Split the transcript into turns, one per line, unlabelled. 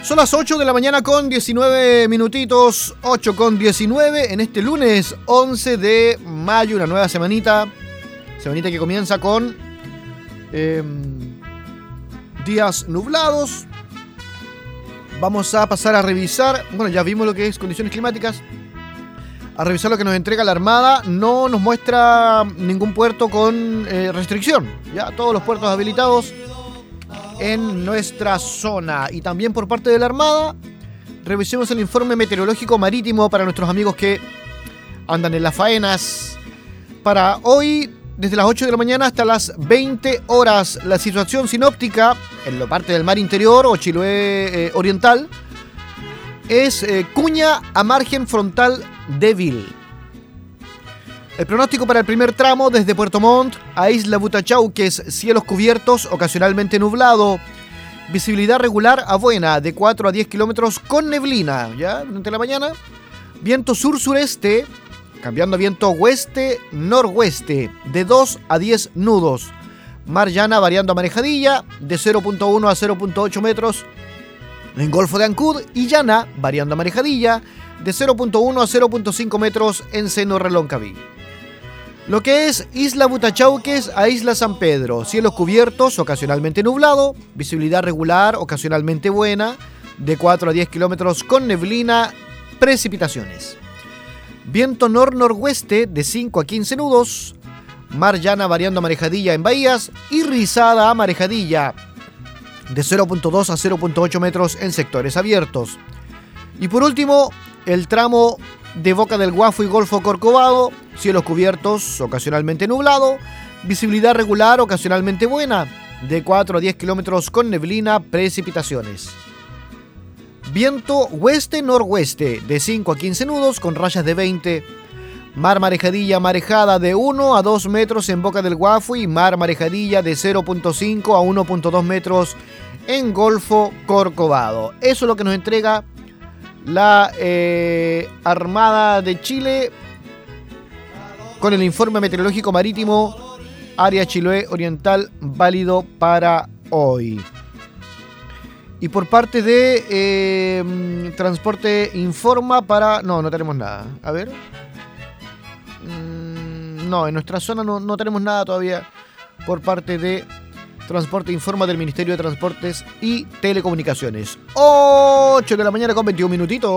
Son las 8 de la mañana con 19 minutitos, 8 con 19 en este lunes 11 de mayo, una nueva semanita que comienza con días nublados. Vamos a pasar a revisar, bueno, ya vimos lo que es condiciones climáticas, a revisar lo que nos entrega la Armada. No nos muestra ningún puerto con restricción, ya todos los puertos habilitados en nuestra zona. Y también por parte de la Armada, revisemos el informe meteorológico marítimo para nuestros amigos que andan en las faenas. Para hoy, desde las 8 de la mañana hasta las 20 horas, la situación sinóptica en la parte del mar interior o Chiloé oriental es cuña a margen frontal débil. El pronóstico para el primer tramo desde Puerto Montt a Isla Butachauques, cielos cubiertos, ocasionalmente nublado, visibilidad regular a buena de 4 a 10 kilómetros con neblina, ya durante la mañana, viento sur-sureste, cambiando a viento oeste-noroeste de 2 a 10 nudos, mar llana variando a marejadilla de 0.1 a 0.8 metros en Golfo de Ancud y llana variando a marejadilla de 0.1 a 0.5 metros en seno Reloncaví. Lo que es Isla Butachauques a Isla San Pedro, cielos cubiertos, ocasionalmente nublado, visibilidad regular, ocasionalmente buena, de 4 a 10 kilómetros con neblina, precipitaciones. Viento nor-noroeste de 5 a 15 nudos, mar llana variando a marejadilla en bahías y rizada a marejadilla de 0.2 a 0.8 metros en sectores abiertos. Y por último, el tramo de Boca del Guafo y Golfo Corcovado, cielos cubiertos, ocasionalmente nublado, visibilidad regular, ocasionalmente buena, de 4 a 10 kilómetros con neblina, precipitaciones. Viento oeste-noroeste de 5 a 15 nudos con rayas de 20, mar marejadilla marejada de 1 a 2 metros en Boca del Guafo y mar marejadilla de 0.5 a 1.2 metros en Golfo Corcovado. Eso es lo que nos entrega la Armada de Chile con el informe meteorológico marítimo área Chiloé Oriental válido para hoy. Y por parte de Transporte Informa para... No tenemos nada. A ver. No, en nuestra zona no tenemos nada todavía por parte de Transporte Informa del Ministerio de Transportes y Telecomunicaciones. 8 de la mañana con 21 minutitos.